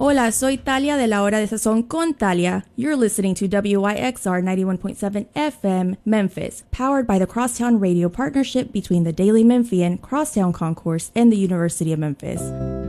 Hola, soy Talia de La Hora de Sazón con Talia. You're listening to WYXR 91.7 FM, Memphis, powered by the Crosstown Radio partnership between the Daily Memphian, Crosstown Concourse, and the University of Memphis.